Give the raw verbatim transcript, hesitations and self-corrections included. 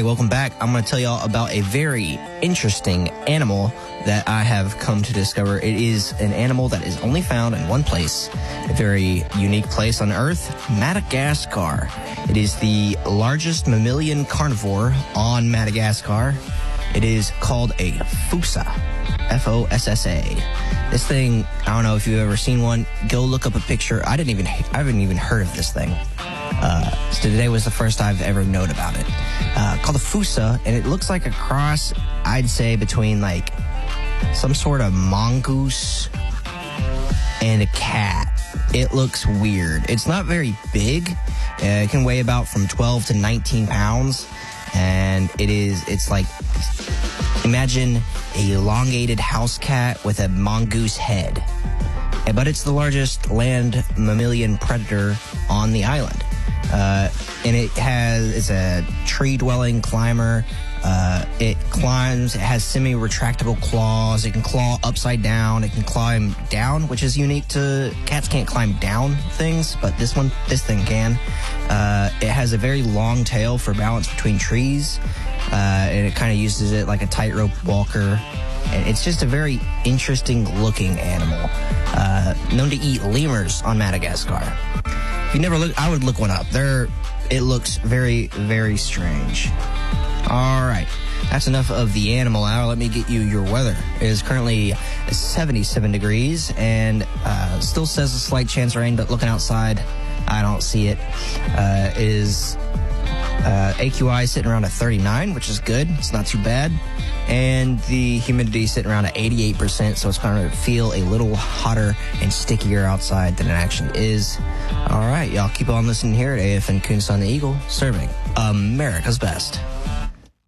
welcome back. I'm going to tell y'all about a very interesting animal that I have come to discover. It is an animal that is only found in one place, a very unique place on Earth, Madagascar. It is the largest mammalian carnivore on Madagascar. It is called a fossa, F O S S A. This thing, I don't know if you've ever seen one. Go look up a picture. I didn't even, I haven't even heard of this thing. Uh, so today was the first I've ever known about it. Uh, called a fossa, and it looks like a cross, I'd say, between like some sort of mongoose and a cat. It looks weird. It's not very big. Uh, it can weigh about from twelve to nineteen pounds. And it is, it's like, imagine a elongated house cat with a mongoose head. But it's the largest land mammalian predator on the island. Uh, and it has, it's a tree-dwelling climber. Uh, it climbs, it has semi-retractable claws. It can claw upside down. It can climb down, which is unique to, cats can't climb down things, but this one, this thing can. Uh, it has a very long tail for balance between trees. Uh, and it kind of uses it like a tightrope walker. And it's just a very interesting looking animal, uh, known to eat lemurs on Madagascar. If you never look, I would look one up. There, it looks very, very strange. All right, that's enough of the animal hour. Let me get you your weather. It is currently seventy-seven degrees and uh, still says a slight chance of rain, but looking outside, I don't see it. Uh, it is uh, A Q I sitting around at thirty-nine, which is good. It's not too bad. And the humidity sitting around at eighty-eight percent, so it's going to feel a little hotter and stickier outside than it actually is. All right, y'all keep on listening here at A F N Coonson the Eagle, serving America's best.